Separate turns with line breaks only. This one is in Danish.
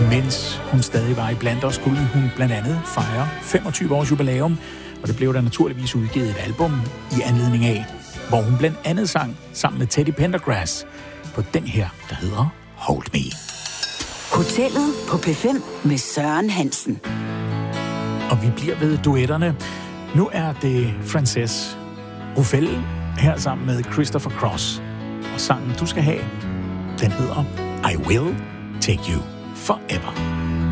Mens hun stadig var iblandt os, skulle hun blandt andet fejre 25 års jubilæum, og det blev der naturligvis udgivet et album i anledning af, hvor hun blandt andet sang sammen med Teddy Pendergrass på den her, der hedder Hold Me.
Hotellet på P5 med Søren Hansen.
Og vi bliver ved duetterne. Nu er det Frances Ruffelle her sammen med Christopher Cross. Og sangen, du skal have, den hedder I Will Take You Forever.